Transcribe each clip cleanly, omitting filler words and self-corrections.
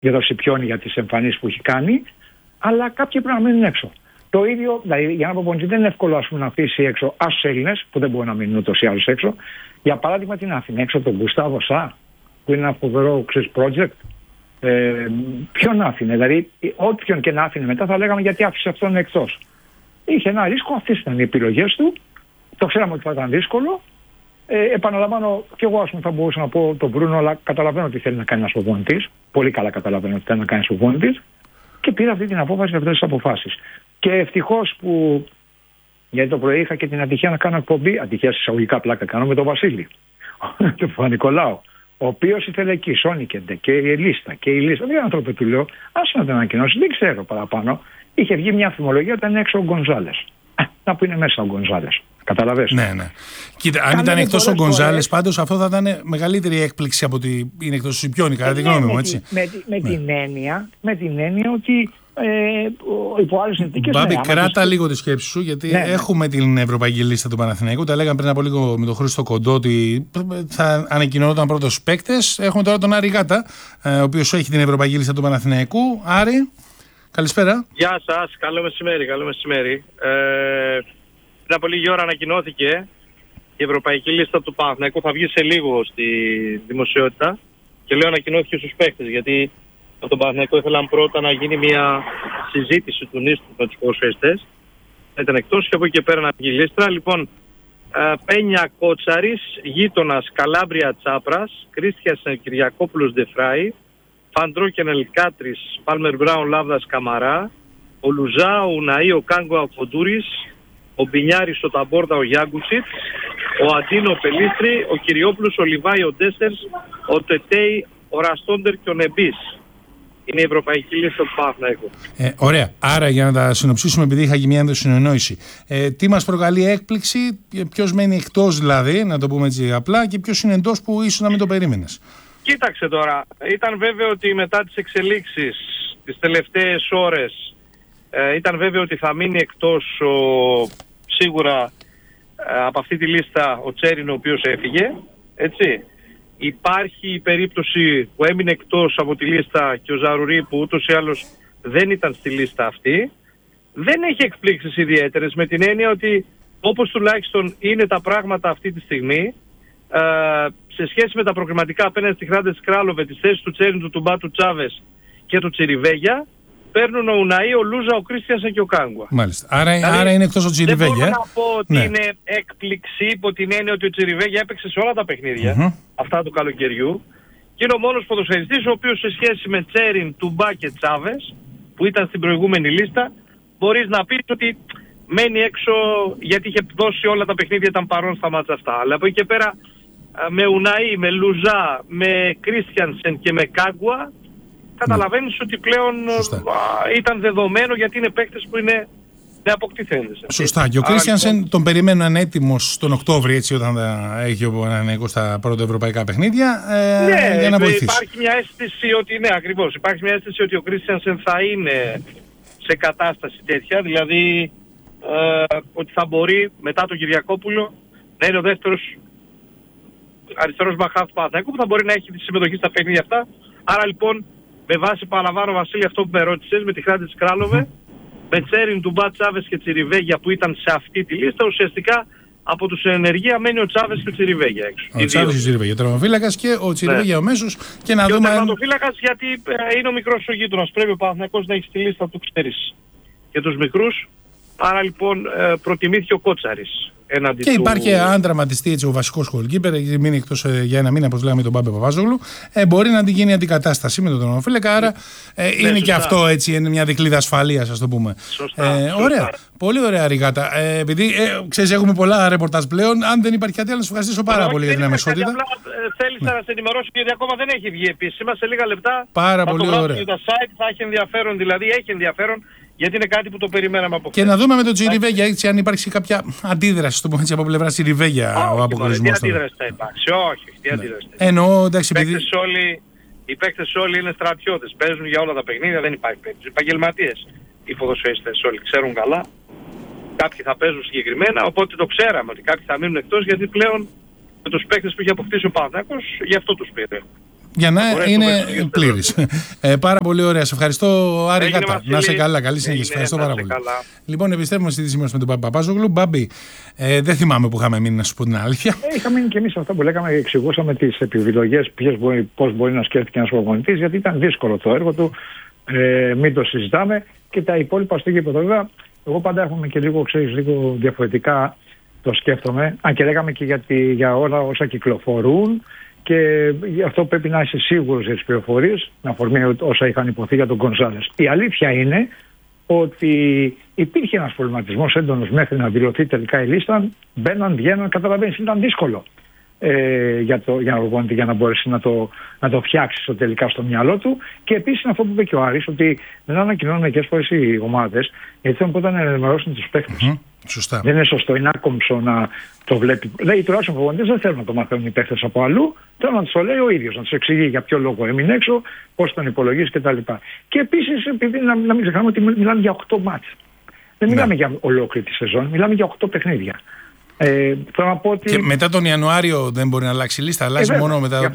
για το Σιπιόνι, για τις εμφανίσεις που έχει κάνει, αλλά κάποιοι πρέπει να μείνουν έξω. Το ίδιο, δηλαδή για ένα προπονητή δεν είναι εύκολο να αφήσει έξω άσους Έλληνες, που δεν μπορούν να μείνουν ούτως ή άλλως έξω. Για παράδειγμα, την άφηνε έξω τον Γκουστάβο Σα, που είναι ένα φοβερό project. Ποιον άφηνε, δηλαδή, όποιον και να άφηνε μετά θα λέγαμε γιατί άφησε αυτόν εκτός. Είχε ένα ρίσκο, αυτές ήταν οι επιλογές του. Το ξέραμε ότι θα ήταν δύσκολο. Επαναλαμβάνω, και εγώ θα μπορούσα να πω τον Μπρούνο, αλλά καταλαβαίνω ότι θέλει να κάνει ένας προπονητής. Πολύ καλά καταλαβαίνω ότι θέλει να κάνει ένας προπονητής. Και πήρα αυτή την απόφαση, αυτές τις αποφάσεις. Και ευτυχώς που, γιατί το πρωί είχα και την ατυχία να κάνω εκπομπή, ατυχία εισαγωγικά πλάκα κάνω, με τον Βασίλη, τον Παπα-Νικολάου, ο οποίος ήθελε εκεί, Σόνικεντε και η λίστα. Και η λίστα, δεν άνθρωποι του λέω, άσε να την ανακοινώσει, δεν ξέρω παραπάνω. Είχε βγει μια φημολογία ότι ήταν έξω ο Γκονζάλες. Να που είναι μέσα ο Γκονζάλες. Καταλαβαίνεις. Ναι. Κοίτα, αν ήταν εκτός ο Γκονζάλες, πάντως αυτό θα ήταν μεγαλύτερη έκπληξη από ότι είναι εκτός του Σιπιόνι, κατά τη γνώμη μου, έτσι. Με την έννοια ότι υπό άλλες συνθήκες. Μπάμπη, κράτα λίγο τη σκέψη σου, γιατί έχουμε την Ευρωπαϊκή Λίστα του Παναθηναϊκού. Τα λέγαμε πριν από λίγο με τον Χρήστο Κοντό ότι θα ανακοινωνόταν πρώτος παίκτες. Έχουμε τώρα τον Άρη Γάτα, ο οποίος έχει την Ευρωπαϊκή Λίστα του Παναθηναϊκού. Άρη, καλησπέρα. Γεια σας, καλό μεσημέρι. Πριν από λίγη ώρα ανακοινώθηκε η Ευρωπαϊκή Λίστα του Παναθηναϊκού. Θα βγει σε λίγο στη δημοσιότητα. Και λέω ανακοινώθηκε στους παίκτες, γιατί από τον Παναθηναϊκό ήθελαν πρώτα να γίνει μια συζήτηση του νήστου με τους ποδοσφαιριστές. Ήταν εκτός και από εκεί και πέρα να βγει η λίστα. Λοιπόν, Πένια Κότσαρης, γείτονας Καλάμπρια Τσάπρας, Κρίστιαν Κυριακόπουλος Ντεφράη, Φαντρόκεν Ελκάτρης, Πάλμερ Μπράουν Λάβδας Καμαρά, ο Λουζά, ο Ναΐ, ο Κάγκο Αφοντούρης, ο Μπινιάρης, ο Ταμπόρδα, ο Γιάγκουσιτ, ο Αντίνο Πελίστρη, ο Κυριόπουλος, ο Λιβάη, ο Ντέστερς, ο Τετέι, ο Ραστόντερ και ο Νεμπής. Είναι η Ευρωπαϊκή Λίστα του Παναθηναϊκού. Ωραία. Άρα, για να τα συνοψίσουμε, επειδή είχα και μια ενδοσυνεννόηση, τι μας προκαλεί έκπληξη, ποιος μένει εκτός δηλαδή, να το πούμε έτσι απλά, και ποιος είναι εντός που ίσως να μην το περίμενες. Κοίταξε τώρα. Ήταν βέβαιο ότι μετά τις εξελίξεις τις τελευταίες ώρες ήταν βέβαιο ότι θα μείνει εκτός σίγουρα από αυτή τη λίστα ο Τσέριν, ο οποίος έφυγε. Έτσι. Υπάρχει η περίπτωση που έμεινε εκτός από τη λίστα και ο Ζαρουρί, που ούτως ή άλλως δεν ήταν στη λίστα αυτή. Δεν έχει εκπλήξεις ιδιαίτερες, με την έννοια ότι όπως τουλάχιστον είναι τα πράγματα αυτή τη στιγμή, σε σχέση με τα προκριματικά απέναντι στη Χράντες Κράλοβε, τις θέσεις του Τσέριν, του Τουμπά, του Τσάβες και του Τσιριβέγια, παίρνουν ο Ουναΐ, ο Λούζα, ο Κρίστιανσεν και ο Κάγκουα. Μάλιστα. Άρα είναι εκτός ο Τσιριβέγια. Δεν μπορώ να πω ότι είναι έκπληξη, υπό την έννοια ότι ο Τσιριβέγια έπαιξε σε όλα τα παιχνίδια αυτά του καλοκαιριού και είναι ο μόνος ποδοσφαιριστής ο οποίος σε σχέση με Τσέριν, Τουμπά και Τσάβες, που ήταν στην προηγούμενη λίστα, μπορείς να πεις ότι μένει έξω γιατί είχε δώσει όλα τα παιχνίδια, ήταν παρόν στα μάτσα αυτά. Αλλά από εκεί και πέρα με Ουναΐ, με Λουζά, με Κρίστιανσεν και με Κάγκουα, καταλαβαίνεις ότι πλέον ήταν δεδομένο, γιατί είναι παίκτες που είναι αποκτηθέντες. Σωστά. Και ο Κρίστιανσεν τον περιμένουν έτοιμος τον Οκτώβριο, έτσι, όταν θα έχει ο Παναθηναϊκός στα πρώτα ευρωπαϊκά παιχνίδια, για να βοηθήσει. Υπάρχει μια αίσθηση ότι, ακριβώς, υπάρχει μια αίσθηση ότι ο Κρίστιανσεν θα είναι σε κατάσταση τέτοια, δηλαδή ότι θα μπορεί μετά τον Κυριακόπουλο να είναι ο δεύτερος αριστερός μπαχάφ του Παναθηναϊκού, που θα μπορεί να έχει τη συμμετοχή στα παιχνίδια αυτά. Άρα λοιπόν, με βάση, παραλαμβάνω Βασίλη, αυτό που με ρώτησες, με τη Χράντες Κράλοβε, με Τσέριν, Τουμπά, Τσάβες και Τσιριβέγια που ήταν σε αυτή τη λίστα, ουσιαστικά από τους ενεργεία μένει ο Τσάβες και ο Τσιριβέγια έξω. Ο Τσάβες και ο Τσιριβέγια, ο τερματοφύλακας, και ο Τσιριβέγια ο μέσος. Και να δούμε. Ο τερματοφύλακας, γιατί είναι ο μικρός ο γείτονας. Πρέπει ο Παναθηναϊκός να έχει στη λίστα του, ξέρεις, και τους μικρούς. Άρα λοιπόν προτιμήθηκε ο Κότσαρης. Και υπάρχει, αν τραυματιστεί έτσι ο βασικός goalkeeper, μείνει εκτός για ένα μήνα, όπως λέγαμε, τον Μπάμπε Παπάζογλου, μπορεί να την γίνει αντικατάσταση με τον τερματοφύλακα. Άρα είναι και αυτό έτσι, είναι μια δικλείδα ασφαλείας, ας το πούμε. Σωστά. Ωραία. Πολύ ωραία, Ριγάτα. Επειδή ξέρεις, έχουμε πολλά ρεπορτάζ πλέον. Αν δεν υπάρχει κάτι άλλο, να σου ευχαριστήσω πάρα πολύ για την αμεσότητα. Απλά θέλησα να σε ενημερώσω, γιατί ακόμα δεν έχει βγει επίσημα. Σε λίγα λεπτά πάρα πολύ ωραία. Το site θα έχει ενδιαφέρον, δηλαδή έχει ενδιαφέρον. Γιατί είναι κάτι που το περιμέναμε από χθες. Και να δούμε με τον Τσιριβέγια, έτσι, αν υπάρξει κάποια αντίδραση, το πούμε έτσι, από πλευρά Τσιριβέγια, ο αποκλεισμός. Τι αντίδραση θα υπάρξει, όχι, τι αντίδραση. Εννοώ, εντάξει, οι παίκτες όλοι είναι στρατιώτες, παίζουν για όλα τα παιχνίδια, δεν υπάρχει περίπτωση. Επαγγελματίες οι ποδοσφαιριστές όλοι, ξέρουν καλά. Κάποιοι θα παίζουν συγκεκριμένα, οπότε το ξέραμε ότι κάποιοι θα μείνουν εκτός, γιατί πλέον με τους παίκτες που είχε αποκτήσει ο Παναθηναϊκός, γι' αυτό τους πήρε. Για να είναι πλήρης. Πάρα πολύ ωραία. Σε ευχαριστώ, Άρη Γάτα. Να είσαι καλά. Καλή συνέχεια. Ευχαριστώ πάρα πολύ. Λοιπόν, επιστρέφουμε στη συζήτηση μας με τον Μπάμπη Παπάζογλου. Μπάμπη, δεν θυμάμαι που είχαμε μείνει, να σου πω την αλήθεια. Είχαμε μείνει και εμείς αυτό που λέγαμε, εξηγούσαμε τις επιλογές, πώς μπορεί να σκέφτεται ένας προπονητής, γιατί ήταν δύσκολο το έργο του. Μην το συζητάμε. Και τα υπόλοιπα στο γήπεδο. Βέβαια, εγώ πάντα έχουμε και λίγο διαφορετικά το σκέφτομαι. Αν και λέγαμε και για όλα όσα κυκλοφορούν. Και γι' αυτό πρέπει να είσαι σίγουρος για τις πληροφορίες, με αφορμή όσα είχαν υποθεί για τον Γκονζάλες. Η αλήθεια είναι ότι υπήρχε ένας προβληματισμός έντονος μέχρι να δηλωθεί τελικά η λίστα. Μπαίναν, βγαίναν, καταλαβαίνεις, ήταν δύσκολο για να μπορέσει να το φτιάξει τελικά στο μυαλό του. Και επίσης αυτό που είπε και ο Άρης, ότι δεν ανακοινώνουν μερικές φορές οι ομάδες, γιατί θέλουν πρώτα να ενημερώσουν τους παίκτες. Σωστά. Δεν είναι σωστό, είναι άκομψο να το βλέπει. Λέει τουλάχιστον οι προπονητές δεν θέλουν να το μαθαίνουν οι παίκτες από αλλού, θέλουν να τους το λέει ο ίδιος, να τους εξηγεί για ποιο λόγο έμεινε έξω, πώς τον υπολογίζει κτλ. Και επίσης, επειδή να μην ξεχνάμε ότι μιλάμε για 8 μάτς. Δεν μιλάμε για ολόκληρη τη σεζόν, μιλάμε για 8 παιχνίδια. Θέλω να πω ότι... Και μετά τον Ιανουάριο δεν μπορεί να αλλάξει η λίστα, αλλάζει μόνο μετά.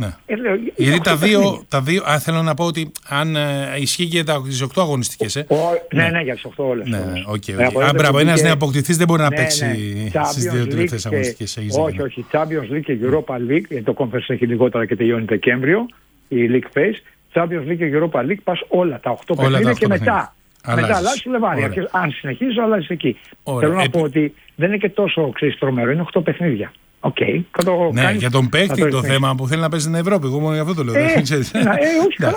Γιατί τα δύο. Θέλω να πω ότι αν ισχύει και τις 8 αγωνιστικές. Ναι, για τις 8 όλες. Αν μπράβο, ένας νεοαποκτηθής δεν μπορεί να παίξει στις 2 τελευταίες αγωνιστικές. Όχι. Champions League και Europa League, το Conference έχει λιγότερα και τελειώνει Δεκέμβριο, η League Phase. Champions League και Europa League πας όλα τα 8 παιχνίδια και μετά. Μετά αλλάζει το λεβάρι. Αν συνεχίζει, αλλάζει εκεί. Θέλω να πω ότι δεν είναι και τόσο τρομερό, είναι 8 παιχνίδια. Ναι, για τον παίκτη το θέμα που θέλει να παίζει στην Ευρώπη. Εγώ μόνο για αυτό το λέω. Όχι, καλά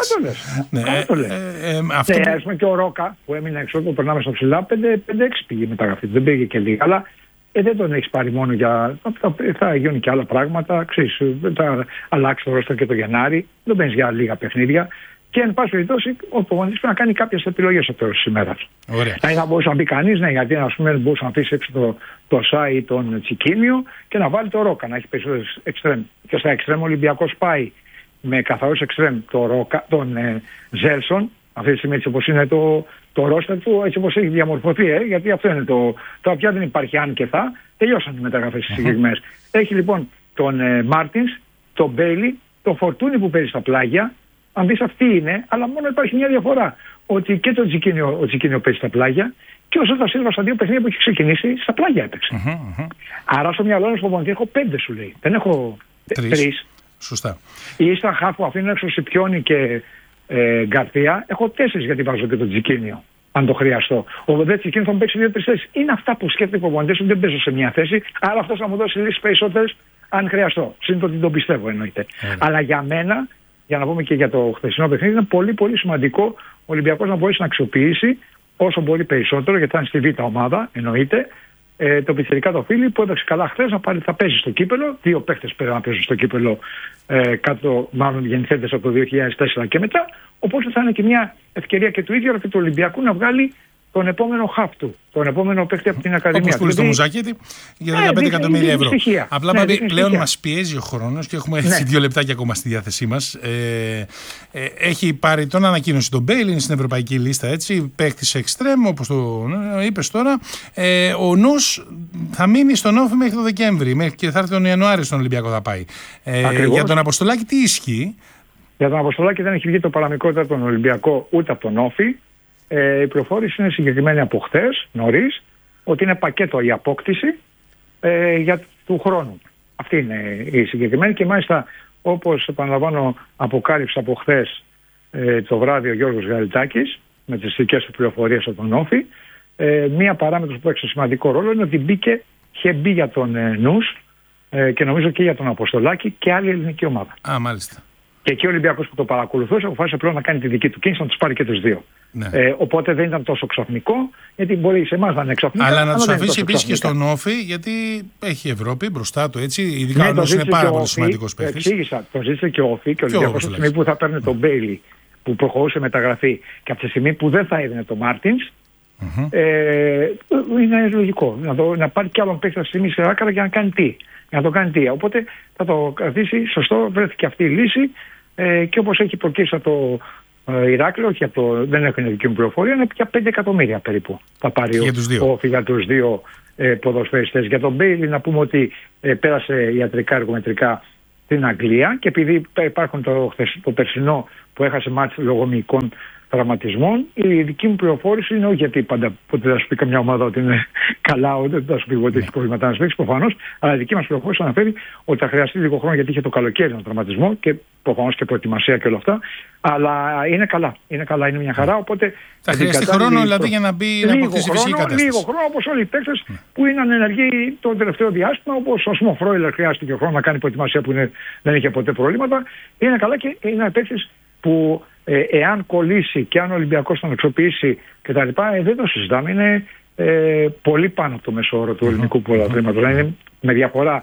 το λες. Ας πούμε και ο Ρόκα που έμεινε έξω, που περνάμε στο ψηλά, 5-6 πήγε μεταγραφή. Δεν πήγε και λίγα. Αλλά δεν τον έχεις πάρει μόνο για. Θα γίνουν και άλλα πράγματα. Θα αλλάξει το ρόστερ και το Γενάρη. Δεν παίρνεις για λίγα παιχνίδια. Και εν πάση περιπτώσει, ο προπονητής πρέπει να κάνει κάποιες επιλογές στο τέλος της ημέρας. Θα μπορούσε να μπει κανείς, γιατί ας πούμε μπορούσε να αφήσει έξω το Σάι ή τον Τσικίνιο και να βάλει το Ρόκα, να έχει περισσότερες εξτρέμ. Και στα εξτρέμ ο Ολυμπιακός πάει με καθαρούς εξτρέμ τον Ζέλσον, αυτή τη στιγμή έτσι όπως είναι το ρόστερ του, έτσι όπως έχει διαμορφωθεί, γιατί αυτό είναι το πια δεν υπάρχει αν και θα, τελειώσαν οι μεταγραφές συγκεκριμένες. Έχει λοιπόν τον Μάρτινς, τον Μπέιλι, το Φορτούνι που παίζει στα πλάγια. Αν δεις αυτή είναι, αλλά μόνο υπάρχει μια διαφορά. Ότι και το Τζικίνιο παίζει στα πλάγια και ο Ζώτα Σίλβα στα 2 παιχνίδια που έχει ξεκινήσει στα πλάγια έπαιξε. Άρα στο μυαλό μου προπονητή έχω 5 σου λέει. Δεν έχω 3. Σωστά. Ή στα χαφ που αφήνω έξω Σιπιόνι και Γκαρθία έχω 4 γιατί βάζω και το Τζικίνιο. Αν το χρειαστώ. Ο Βεδέ Τζικίνιο θα μου παίξει 2-3 θέσεις. Είναι αυτά που σκέφτεται ο προπονητής ότι δεν παίζω σε μια θέση. Άρα αυτό θα μου δώσει λύσεις περισσότερες αν χρειαστώ. Σύντομα ότι τον πιστεύω εννοείται. Αλλά για μένα. Για να πούμε και για το χθεσινό παιχνίδι, είναι πολύ πολύ σημαντικό ο Ολυμπιακός να μπορέσει να αξιοποιήσει όσο μπορεί περισσότερο, γιατί θα είναι στη Β' ομάδα, εννοείται, το πιτσιρικά το Φίλι που έπαιξε καλά χθες, θα παίζει στο κύπελο. 2 παίχτες πρέπει να παίζουν στο κύπελο, μάλλον γεννηθέντες από το 2004 και μετά. Οπότε θα είναι και μια ευκαιρία και του ίδιου αλλά και του Ολυμπιακού να βγάλει τον επόμενο χαφ του, τον επόμενο παίκτη από την Ακαδημία. Όπως πουλήσει το Μουζακίτη για 15 εκατομμύρια ευρώ. Απλά πλέον μας πιέζει ο χρόνος και έχουμε 2 λεπτάκια ακόμα στη διάθεσή μας. Έχει πάρει τον ανακοίνωση τον Μπέιλιν στην ευρωπαϊκή λίστα, έτσι, παίκτης εξτρέμ, όπως το είπες τώρα. Ο Νος θα μείνει στον Όφη μέχρι το Δεκέμβρη, μέχρι και θα έρθει τον Ιανουάριο στον Ολυμπιακό θα πάει. Για τον Αποστολάκη τι ισχύει? Για τον Αποστολάκη δεν έχει βγει το παραμικρό ούτε από τον Ολυμπιακό ούτε από τον Όφη. Η πληροφόρηση είναι συγκεκριμένη από χτες, νωρίς, ότι είναι πακέτο η απόκτηση για του χρόνου. Αυτή είναι η συγκεκριμένη και μάλιστα όπως επαναλαμβάνω αποκάλυψε από χτες το βράδυ ο Γιώργος Γαλιτάκης με τις δικές του πληροφορίες από τον Όφη. Μία παράμετρος που έχει σημαντικό ρόλο είναι ότι είχε μπει για τον Νους και νομίζω και για τον Αποστολάκη και άλλη ελληνική ομάδα. Μάλιστα. Και εκεί ο Ολυμπιακός που το παρακολουθούσε αποφάσισε πλέον να κάνει τη δική του κίνηση να τους πάρει και τους δύο. Ναι. Οπότε δεν ήταν τόσο ξαφνικό, γιατί μπορεί σε εμάς να είναι ξαφνικό. Αλλά να τους αφήσει επίσης και στον Όφη, γιατί έχει Ευρώπη μπροστά του, έτσι. Ειδικά ο είναι πάρα πολύ σημαντικός παίκτης. Εξήγησα, το ζήτησε και ο Όφη και ο Ολυμπιακός από τη στιγμή που θα παίρνει τον Μπέιλι που προχωρούσε μεταγραφή και από τη στιγμή που δεν θα έδινε τον Μάρτινς. Είναι λογικό να πάρει κι άλλον παίκτη στη στιγμή σε άκρα για να κάνει τι. Για να το κάνει τι. Οπότε θα το κρατήσει σωστό, βρέθηκε αυτή η λύση και όπως έχει προκύψει από το Ηράκλειο, όχι δεν έχουν δική μου πληροφορία, είναι πια 5 εκατομμύρια περίπου θα πάρει για τους δύο ποδοσφαιριστές. Για τον Μπέιλι να πούμε ότι πέρασε ιατρικά, εργομετρικά στην Αγγλία και επειδή υπάρχουν το περσινό που έχασε μάτς λόγω μυϊκών τραυματισμών, η δική μου πληροφόρηση είναι όχι γιατί πάντα ποτέ θα σου πει καμιά ομάδα ότι είναι καλά, ούτε θα σου πει ότι έχει προβλήματα να σπίξει προφανώς, αλλά η δική μας πληροφόρηση αναφέρει ότι θα χρειαστεί λίγο χρόνο γιατί είχε το καλοκαίρι έναν τραυματισμό και προφανώς και προετοιμασία και όλα αυτά. Αλλά είναι καλά, είναι μια χαρά. Οπότε θα χρειαστεί χρόνο δηλαδή για να μπει να αποκτήσει φυσική κατάσταση. Λίγο χρόνο, όπως όλοι οι παίκτες που είναι ανενεργοί το τελευταίο διάστημα, όπως ο Φρόιλερ χρειάστηκε χρόνο να κάνει προετοιμασία που δεν είχε ποτέ προβλήματα. Είναι καλά και είναι παίκτες που εάν κολλήσει και αν ο Ολυμπιακός τον εξοπλίσει κτλ. Δεν το συζητάμε. Είναι πολύ πάνω από το μέσο όρο του ελληνικού ποδοσφαίρου. Είναι με διαφορά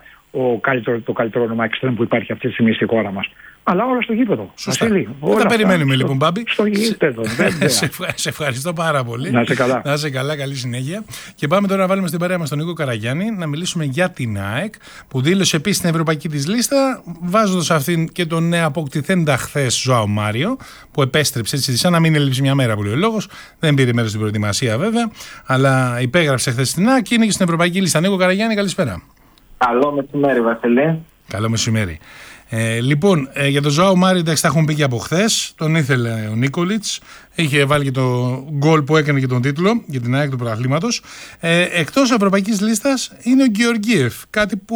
το καλύτερο όνομα εξτρέμ που υπάρχει αυτή τη στιγμή στη χώρα μας. Αλλά όλα στο γήπεδο. Σωστά. Δεν περιμένουμε λοιπόν, Μπάμπη. Στο γήπεδο. Σε ευχαριστώ πάρα πολύ. Να είσαι καλά. Να είσαι καλά, καλή συνέχεια. Και πάμε τώρα να βάλουμε στην παρέα μας τον Νίκο Καραγιάννη να μιλήσουμε για την ΑΕΚ που δήλωσε επίσης στην ευρωπαϊκή της λίστα, βάζοντας αυτήν και τον νέο αποκτηθέντα χθες Ζωάο Μάριο που επέστρεψε έτσι, σαν να μην έλειψε μια μέρα που λέει ο λόγος. Δεν πήρε μέρος στην προετοιμασία βέβαια, αλλά υπέγραψε χθες στην ΑΕΚ και είναι και στην ευρωπαϊκή λίστα. Νίκο Καραγιάννη, καλησπέρα. Καλό μεσημέρι, Βασιλή. Καλό μεσημέρι. Λοιπόν, για τον Ζωάο Μάριο, εντάξει, τα έχουμε πει και από χθες. Τον ήθελε ο Νίκολιτς. Είχε βάλει και το γκολ που έκανε και τον τίτλο για την ΑΕΚ του πρωταθλήματος. Εκτός ευρωπαϊκής λίστας είναι ο Γεωργίεφ. Κάτι που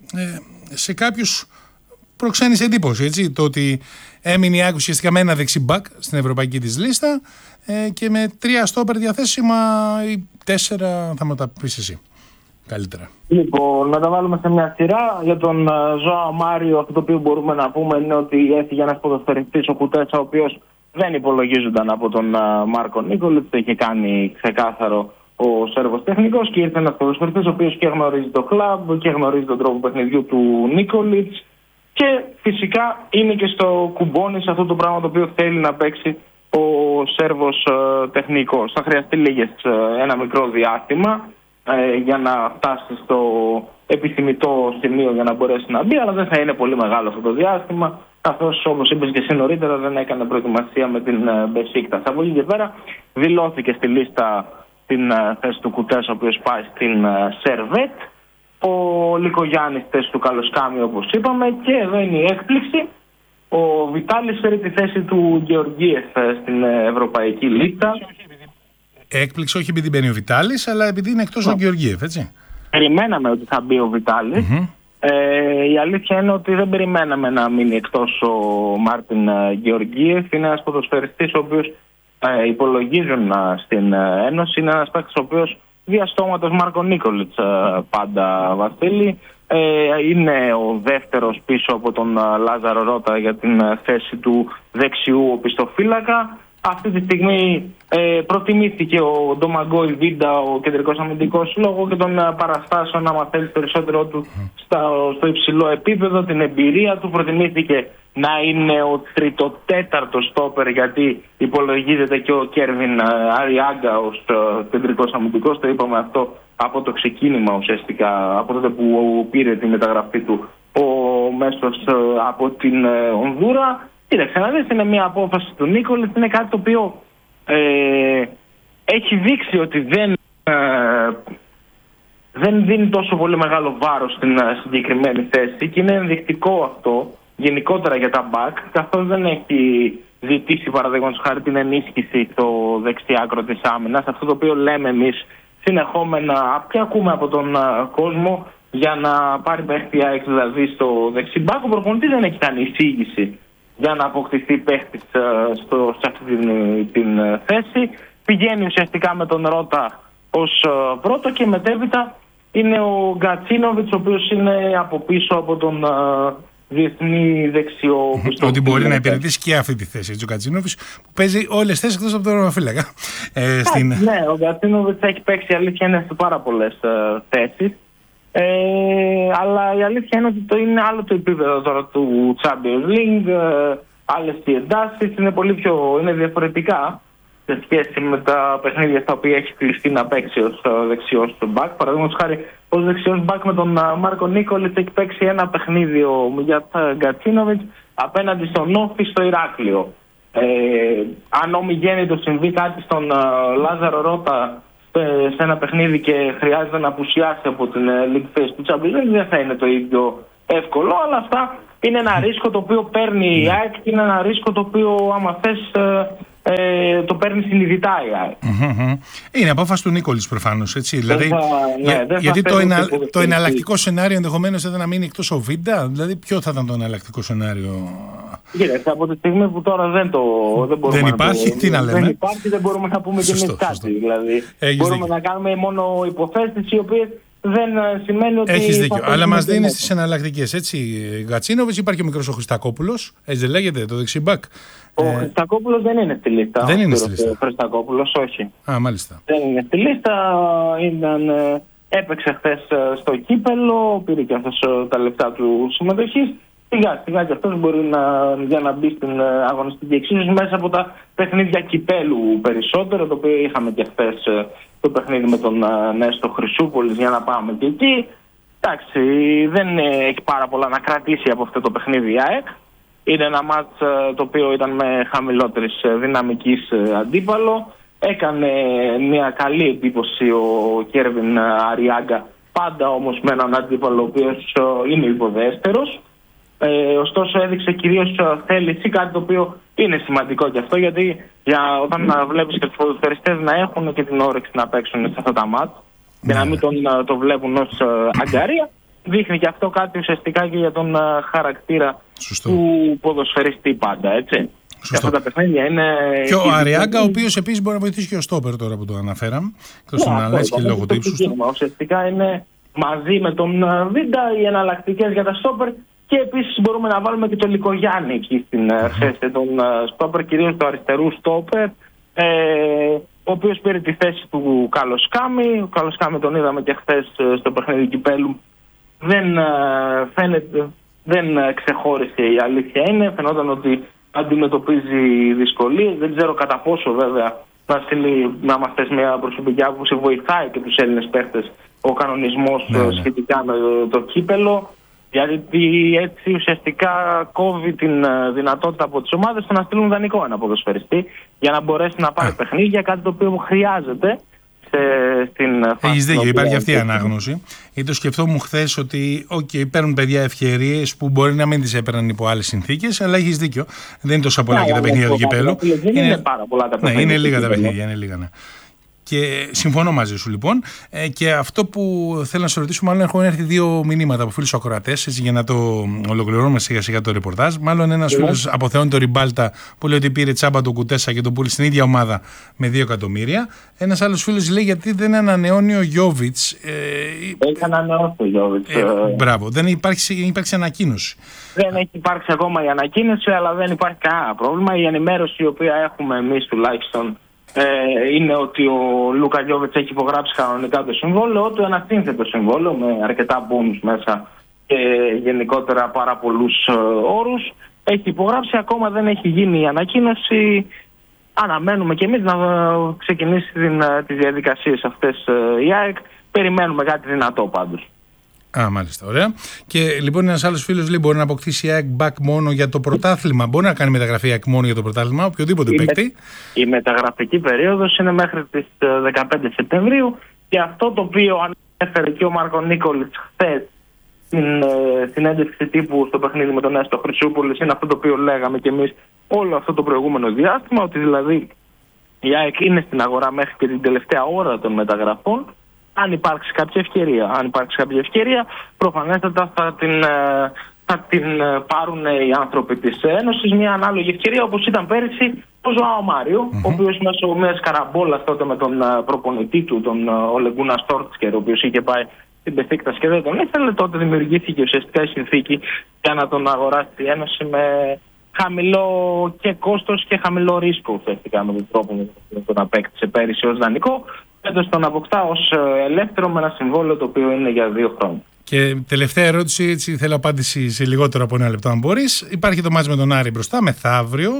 σε κάποιους προξένησε εντύπωση. Έτσι, το ότι έμεινε η ΑΕΚ ουσιαστικά με ένα δεξιμπακ στην ευρωπαϊκή της λίστα και με 3 στόπερ διαθέσιμα ή 4, θα μου τα πεις εσύ καλύτερα. Λοιπόν, να τα βάλουμε σε μια σειρά. Για τον Ζωάο Μάριο, αυτό το οποίο μπορούμε να πούμε είναι ότι έφυγε ένας ποδοσφαιριστής, ο Κουτέσα, ο οποίος δεν υπολογίζονταν από τον Μάρκο Νίκολιτς. Το είχε κάνει ξεκάθαρο ο Σέρβος τεχνικός και ήρθε ένας ποδοσφαιριστής, ο οποίος και γνωρίζει το κλαμπ και γνωρίζει τον τρόπο παιχνιδιού του Νίκολιτς. Και φυσικά είναι και στο κουμπόνι σε αυτό το πράγμα το οποίο θέλει να παίξει ο Σέρβος τεχνικός. Θα χρειαστεί ένα μικρό διάστημα για να φτάσει στο επιθυμητό σημείο για να μπορέσει να μπει, αλλά δεν θα είναι πολύ μεγάλο αυτό το διάστημα, καθώς όπως είπες και εσύ νωρίτερα δεν έκανε προετοιμασία με την Μπεσίκτας. Από εκεί και πέρα δηλώθηκε στη λίστα την θέση του Κουτές, ο οποίος πάει στην Σερβέτ, ο Λικογιάννης θέση του Καλοσκάμι όπως είπαμε, και εδώ είναι η έκπληξη. Ο Βιτάλης φέρει τη θέση του Γεωργίεφ στην ευρωπαϊκή λίστα. Έκπληξη όχι επειδή μπαίνει ο Βιτάλης, αλλά επειδή είναι εκτός ο Γεωργίεφ, έτσι. Περιμέναμε ότι θα μπει ο Βιτάλης. Η αλήθεια είναι ότι δεν περιμέναμε να μείνει εκτός ο Μάρτιν Γεωργίεφ. Είναι ένας ποδοσφαιριστής ο οποίος υπολογίζουν στην Ένωση. Είναι ένας παίκτης ο οποίος διαστόματος Μάρκο Νίκολιτς πάντα, Βασίλη. Είναι ο δεύτερος πίσω από τον Λάζαρο Ρώτα για την θέση του δεξιού οπισθοφύλακα. Αυτή τη στιγμή προτιμήθηκε ο Ντομαγκόι Βίντα, ο κεντρικός αμυντικός, λόγω και των παραστάσεων, άμα θέλει περισσότερο του στο υψηλό επίπεδο, την εμπειρία του. Προτιμήθηκε να είναι ο τριτοτέταρτος στόπερ, γιατί υπολογίζεται και ο Κέρβιν Αριάγκα ως κεντρικός αμυντικός. Το είπαμε αυτό από το ξεκίνημα ουσιαστικά, από τότε που πήρε τη μεταγραφή του ο μέσος από την Ονδούρα. Κοίταξε να δεις, είναι μια απόφαση του Νίκολιτς, είναι κάτι το οποίο έχει δείξει ότι δεν δίνει τόσο πολύ μεγάλο βάρος στην συγκεκριμένη θέση και είναι ενδεικτικό αυτό γενικότερα για τα μπακ, καθώς δεν έχει ζητήσει παραδείγματος χάρη την ενίσχυση στο δεξιάκρο της άμυνας, αυτό το οποίο λέμε εμείς συνεχόμενα και ακούμε από τον κόσμο για να πάρει παίχτη ΑΕΚ, δηλαδή στο δεξιμπάκ. Ο προπονητής δεν έχει κάνει εισήγηση για να αποκτηθεί παίχτης σε αυτή την θέση. Πηγαίνει ουσιαστικά με τον Ρώτα ως πρώτο και μετέπειτα είναι ο Γκατσίνοβιτς, ο οποίος είναι από πίσω από τον διεθνή δεξιό. Ότι μπορεί να υπηρετήσει και αυτή τη θέση, έτσι, ο Γκατσίνοβιτς, που παίζει όλες τις θέσεις εκτός από τον ρωματοφύλακα. Ναι, ο Γκατσίνοβιτς έχει παίξει, αλήθεια είναι, σε πάρα πολλές θέσεις. Αλλά η αλήθεια είναι ότι είναι άλλο το επίπεδο τώρα του Champions League, άλλες οι εντάσεις, είναι διαφορετικά σε σχέση με τα παιχνίδια στα οποία έχει κλειστεί να παίξει ως δεξιός του μπακ. Παραδείγματος χάρη, ως δεξιός μπακ με τον Μάρκο Νίκολιτς έχει παίξει ένα παιχνίδι για τον Γκατσίνοβιτς απέναντι στον Όφη στο Ηράκλειο. Αν ομιγέννητο συμβεί κάτι στον Λάζαρο Ρώτα σε ένα παιχνίδι και χρειάζεται να απουσιάσει από την League Phase του Champions League, δεν θα είναι το ίδιο εύκολο, αλλά αυτά είναι ένα ρίσκο το οποίο παίρνει η ΑΕΚ και είναι ένα ρίσκο το οποίο, άμα θες, το παίρνει συνειδητά η ΑΕΚ. Είναι απόφαση του Νίκολιτς προφανώς, έτσι. Δηλαδή, γιατί το εναλλακτικό σενάριο ενδεχομένως ήταν να μείνει εκτός ο Βίντα. Δηλαδή, ποιο θα ήταν το εναλλακτικό σενάριο? Κύριε, από τη στιγμή που τώρα δεν μπορούμε δεν υπάρχει, τι να λέμε. Δεν υπάρχει, δεν μπορούμε να πούμε και εμείς κάτι. Δηλαδή, μπορούμε να κάνουμε μόνο υποθέσεις οι οποίες δεν σημαίνει ότι. Έχεις δίκιο. Αλλά μας δίνει τις εναλλακτικές. Έτσι, Γκατσίνοβιτς, υπάρχει ο μικρός ο Χριστακόπουλος. Έτσι δεν λέγεται, το δεξιμπακ. Ο Χριστακόπουλος δεν είναι στη λίστα. Δεν είναι στη λίστα. Ο Χριστακόπουλος, όχι. Μάλιστα. Δεν είναι στη λίστα. Έπαιξε χθες στο κύπελο, πήρε και αυτός τα λεπτά του συμμετοχής. Σιγά και αυτός μπορεί για να μπει στην αγωνιστική εξίσωση μέσα από τα παιχνίδια κυπέλου περισσότερο, το οποίο είχαμε και χθες το παιχνίδι με τον Νέστο Χρυσούπολης, για να πάμε και εκεί. Εντάξει, δεν έχει πάρα πολλά να κρατήσει από αυτό το παιχνίδι η ΑΕΚ. Είναι ένα μάτς το οποίο ήταν με χαμηλότερης δυναμικής αντίπαλο. Έκανε μια καλή εντύπωση ο Κέρβιν Αριάγκα, πάντα όμως με έναν αντίπαλο ο οποίος είναι υποδέστερος. Ωστόσο έδειξε κυρίως θέληση, κάτι το οποίο είναι σημαντικό και αυτό, γιατί όταν βλέπεις και τους ποδοσφαιριστές να έχουν και την όρεξη να παίξουν σε αυτά τα μάτς και να μην το βλέπουν ως αγκαρία, δείχνει και αυτό κάτι ουσιαστικά και για τον χαρακτήρα του ποδοσφαιριστή πάντα, έτσι. Και αυτά τα παιχνίδια είναι. Και ο Αριάγκα, ο οποίος επίσης μπορεί να βοηθήσει και ο στόπερ τώρα που το αναφέραμε. Εκτός των ανάλυση και λόγω τύψου. Ουσιαστικά είναι μαζί με τον Βίντα οι εναλλακτικές για τα στόπερ. Και επίσης μπορούμε να βάλουμε και τον Λικογιάννη εκεί στην θέση των στόπερ, κυρίως του αριστερού στόπερ, ο οποίος πήρε τη θέση του Καλοσκάμη. Ο Καλοσκάμη τον είδαμε και χθες στο παιχνίδι κυπέλου. Δεν ξεχώρισε, η αλήθεια είναι. Φαινόταν ότι αντιμετωπίζει δυσκολίες. Δεν ξέρω κατά πόσο βέβαια να μας θέσει μια προσωπική άποψη, βοηθάει και τους Έλληνες παίχτες ο κανονισμός σχετικά με το κύπελο. Γιατί έτσι ουσιαστικά κόβει την δυνατότητα από τις ομάδες να στείλουν δανεικό ένα ποδοσφαιριστή για να μπορέσει να πάρει παιχνίδια, κάτι το οποίο χρειάζεται στην φάση. Έχεις δίκιο, υπάρχει αυτή η ανάγνωση. Γιατί το σκεφτόμουν χθες ότι παίρνουν παιδιά ευκαιρίες που μπορεί να μην τις έπαιρναν υπό άλλες συνθήκες, αλλά έχεις δίκιο. Δεν είναι τόσο πολλά και τα παιχνίδια του κυπέλου. Είναι πάρα πολλά τα παιχνίδια. Είναι λίγα τα παιχνίδια, είναι λίγα. Και συμφωνώ μαζί σου λοιπόν. Και αυτό που θέλω να σε ρωτήσω, μάλλον έχουν έρθει δύο μηνύματα από φίλους ακροατές, για να το ολοκληρώνουμε σιγά σιγά το ρεπορτάζ. Μάλλον ένας φίλος αποθεώνει το Ριμπάλτα που λέει ότι πήρε τσάμπα τον Κουτέσα και τον πούλησε στην ίδια ομάδα με 2 εκατομμύρια. Ένας άλλος φίλος λέει γιατί δεν ανανεώνει ο Γιόβιτς. Έχει ανανεώσει ο Γιόβιτς. Μπράβο, δεν υπάρξει ανακοίνωση. Δεν έχει υπάρξει ακόμα η ανακοίνωση, αλλά δεν υπάρχει κανένα πρόβλημα. Η ενημέρωση η οποία έχουμε εμείς τουλάχιστον είναι ότι ο Λούκα Γιόβιτς έχει υπογράψει κανονικά το συμβόλαιο του, ένα σύνθετο συμβόλαιο με αρκετά μπόνους μέσα και γενικότερα πάρα πολλούς όρους. Έχει υπογράψει, ακόμα δεν έχει γίνει η ανακοίνωση. Αναμένουμε και εμείς να ξεκινήσει τις διαδικασίες αυτές η ΑΕΚ. Περιμένουμε κάτι δυνατό πάντως. Μάλιστα, ωραία. Και λοιπόν ένας άλλος φίλος λέει μπορεί να αποκτήσει η ΑΕΚ back μόνο για το πρωτάθλημα. Μπορεί να κάνει μεταγραφή η ΑΕΚ μόνο για το πρωτάθλημα, οποιοδήποτε παίκτη. Η μεταγραφική περίοδος είναι μέχρι τις 15 Σεπτεμβρίου και αυτό το οποίο ανέφερε και ο Μάρκο Νίκολιτς χθες στην συνέντευξη τύπου στο παιχνίδι με τον Νέστο Χρυσούπολης είναι αυτό το οποίο λέγαμε και εμείς όλο αυτό το προηγούμενο διάστημα, ότι δηλαδή η ΑΕΚ είναι στην αγορά μέχρι και την τελευταία ώρα των μεταγραφών. Αν υπάρξει κάποια ευκαιρία, προφανέστατα θα την πάρουν οι άνθρωποι της Ένωσης. Μια ανάλογη ευκαιρία όπως ήταν πέρυσι ο Ζωάο Μάριο, ο οποίος μέσω μιας καραμπόλας τότε με τον προπονητή του, τον Ολεγκούνα Στόρτσκερ, ο οποίος είχε πάει στην Μπεσίκτας και δεν τον ήθελε, τότε δημιουργήθηκε ουσιαστικά η συνθήκη για να τον αγοράσει η Ένωση με χαμηλό και κόστος και χαμηλό ρίσκο ουσιαστικά με τον τρόπο που τον απέκτησε πέρυσι ως δανεικό. Έντος τον αποκτά ως ελεύθερο με ένα συμβόλαιο το οποίο είναι για 2 χρόνια. Και τελευταία ερώτηση, έτσι θέλω απάντηση σε λιγότερο από 1 λεπτό αν μπορείς. Υπάρχει το μάτς με τον Άρη μπροστά, μεθαύριο.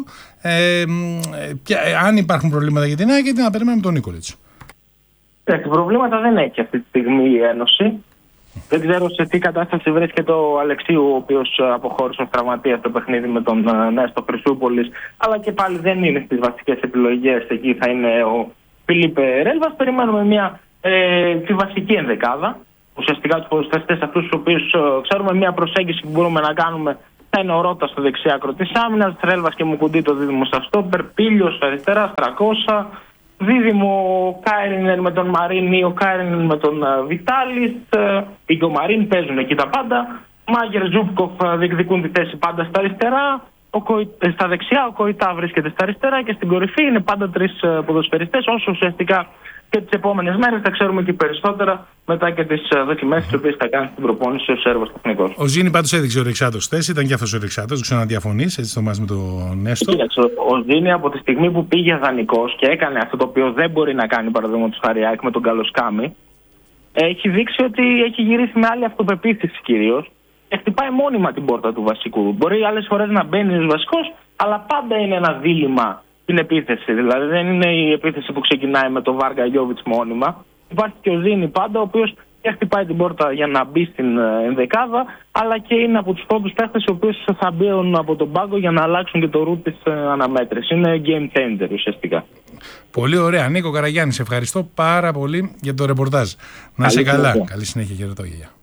Και αν υπάρχουν προβλήματα για την ΑΕΚ, γιατί να περιμένουμε τον Νίκολιτς. Προβλήματα δεν έχει αυτή τη στιγμή η Ένωση. Δεν ξέρω σε τι κατάσταση βρίσκεται ο Αλεξίου, ο οποίος αποχώρησε ως τραυματίας στο παιχνίδι με τον Νέστο Χρυσούπολης. Αλλά και πάλι δεν είναι στις βασικές επιλογές. Εκεί θα είναι ο Φίλιππε Ρέλβας. Περιμένουμε τη βασική ενδεκάδα. Ουσιαστικά τους ποδοσφαιριστές αυτούς τους οποίους ξέρουμε, μια προσέγγιση που μπορούμε να κάνουμε Θα είναι ο Ρώτα στο δεξιά άκρο της άμυνας, Τρέλβας και Μουκουντή το δίδυμο στα στόπερ, Πίλιος αριστερά, 300, δίδυμο Κάιρινεν με τον Μαρίν ή ο Κάιρινεν με τον Βιτάλης, ή και ο Μαρίν παίζουν εκεί τα πάντα. Μάγκερ, Ζούπκοφ διεκδικούν τη θέση πάντα στα αριστερά. Στα δεξιά ο Κοϊτά βρίσκεται στα αριστερά και στην κορυφή είναι πάντα 3 ποδοσφαιριστές, όσο ουσιαστικά και τις επόμενες μέρες θα ξέρουμε και περισσότερα μετά και τις δοκιμές τις οποίες θα κάνει στην προπόνηση ο Σέρβος τεχνικός. Ο Ζήνη πάντως έδειξε ο Ρεξάτος θέση, ήταν και αυτός ο Ρεξάτος, δεν ξέρω αν διαφωνείς, έτσι το μάθει με τον Νέστο. Κοίταξε, ο Ζήνη από τη στιγμή που πήγε δανεικός και έκανε αυτό το οποίο δεν μπορεί να κάνει παραδείγματος χάρη με τον Καλοσκάμι, έχει δείξει ότι έχει γυρίσει με άλλη αυτοπεποίθηση κυρίως. Χτυπάει μόνιμα την πόρτα του βασικού. Μπορεί άλλες φορές να μπαίνει ως βασικός, αλλά πάντα είναι ένα δίλημμα την επίθεση. Δηλαδή δεν είναι η επίθεση που ξεκινάει με τον Βάργα Γιόβιτς μόνιμα. Υπάρχει και ο Ζήνη πάντα, ο οποίος και χτυπάει την πόρτα για να μπει στην ενδεκάδα, αλλά και είναι από τους πρώτους παίχτες οι οποίοι θα μπουν από τον πάγκο για να αλλάξουν και το route της αναμέτρησης. Είναι game changer ουσιαστικά. Πολύ ωραία. Νίκο Καραγιάννη, σε ευχαριστώ πάρα πολύ για το ρεπορτάζ. Να είσαι καλά. Καλή συνέχεια. Χαιρετώ, γεια.